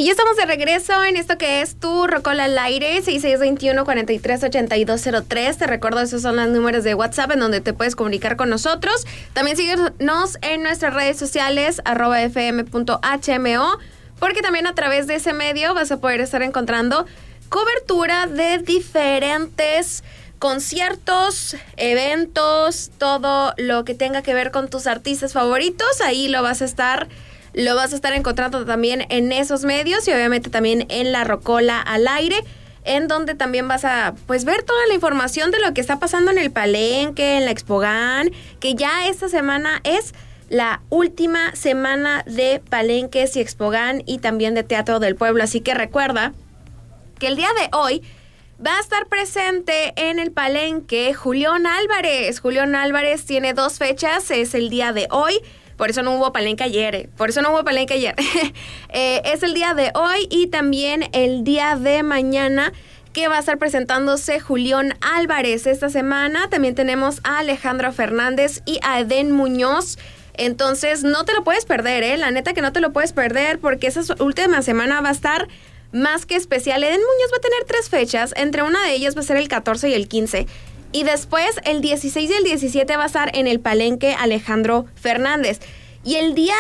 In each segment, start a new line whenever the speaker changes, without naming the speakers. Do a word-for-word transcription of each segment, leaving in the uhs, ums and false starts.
Y ya estamos de regreso en esto que es tu Rocola al aire, seis seis dos uno, cuatro tres ocho dos cero tres. Te recuerdo, esos son los números de WhatsApp en donde te puedes comunicar con nosotros. También síguenos en nuestras redes sociales, arroba fm punto h m o, porque también a través de ese medio vas a poder estar encontrando cobertura de diferentes conciertos, eventos, todo lo que tenga que ver con tus artistas favoritos. Ahí lo vas a estar... Lo vas a estar encontrando también en esos medios y obviamente también en la Rocola al aire, en donde también vas a pues ver toda la información de lo que está pasando en el Palenque, en la Expogan, que ya esta semana es la última semana de Palenques y Expogan y también de Teatro del Pueblo. Así que recuerda que el día de hoy va a estar presente en el Palenque Julián Álvarez. Julián Álvarez tiene dos fechas, es el día de hoy. Por eso no hubo palenque ayer, eh. por eso no hubo palenque ayer. eh, es el día de hoy y también el día de mañana que va a estar presentándose Julián Álvarez. Esta semana también tenemos a Alejandro Fernández y a Edén Muñoz. Entonces no te lo puedes perder, ¿eh? La neta que no te lo puedes perder porque esa última semana va a estar más que especial. Edén Muñoz va a tener tres fechas, entre una de ellas va a ser el catorce y el quince. Y después, el dieciséis y el diecisiete va a estar en el Palenque Alejandro Fernández. Y el día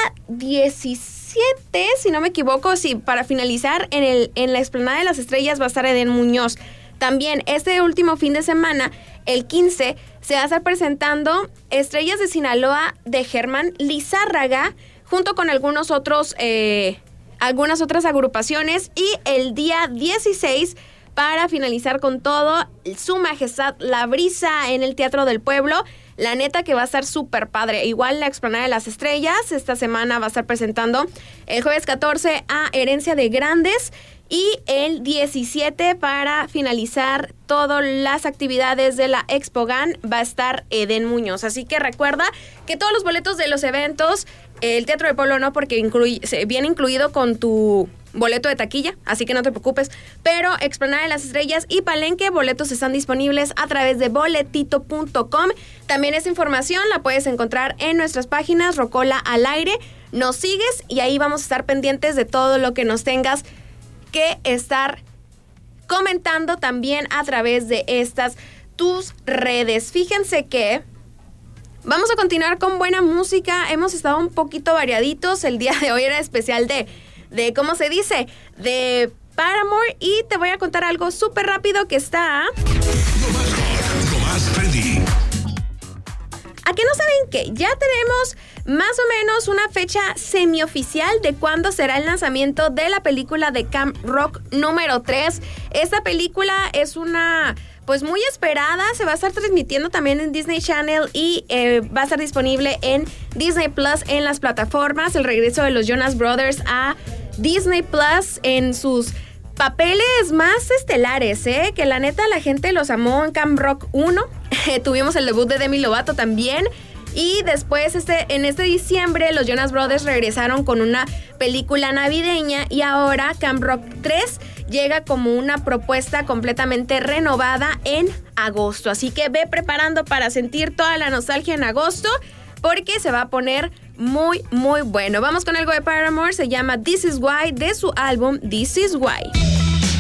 diecisiete, si no me equivoco, sí, para finalizar, en, el, en la Explanada de las Estrellas va a estar Edén Muñoz. También este último fin de semana, el quince, se va a estar presentando Estrellas de Sinaloa de Germán Lizárraga, junto con algunos otros, eh, algunas otras agrupaciones. Y el día dieciséis... para finalizar con todo, Su Majestad La Brisa en el Teatro del Pueblo. La neta que va a estar súper padre. Igual la Explanada de las Estrellas esta semana va a estar presentando el jueves catorce a Herencia de Grandes. Y el diecisiete, para finalizar todas las actividades de la Expogan, va a estar Edén Muñoz. Así que recuerda que todos los boletos de los eventos, el Teatro del Pueblo no, porque incluye, viene incluido con tu boleto de taquilla, así que no te preocupes. Pero Explanada de las Estrellas y Palenque, boletos están disponibles a través de boletito punto com. También esa información la puedes encontrar en nuestras páginas Rocola al aire. Nos sigues y ahí vamos a estar pendientes de todo lo que nos tengas que estar comentando también a través de estas tus redes. Fíjense que vamos a continuar con buena música. Hemos estado un poquito variaditos. El día de hoy era especial de, de ¿cómo se dice? De Paramore. Y te voy a contar algo súper rápido que está...
Lo más hot, lo más trendy.
¿A qué no saben qué? Ya tenemos más o menos una fecha semioficial de cuándo será el lanzamiento de la película de Camp Rock número tres. Esta película es una... pues muy esperada, se va a estar transmitiendo también en Disney Channel y eh, va a estar disponible en Disney Plus en las plataformas. El regreso de los Jonas Brothers a Disney Plus en sus papeles más estelares, ¿eh? Que la neta la gente los amó en Camp Rock uno. Tuvimos el debut de Demi Lovato también. Y después, este, en este diciembre, los Jonas Brothers regresaron con una película navideña. Y ahora Camp Rock tres llega como una propuesta completamente renovada en agosto. Así que ve preparando para sentir toda la nostalgia en agosto, porque se va a poner muy, muy bueno. Vamos con algo de Paramore. Se llama This Is Why, de su álbum This Is Why.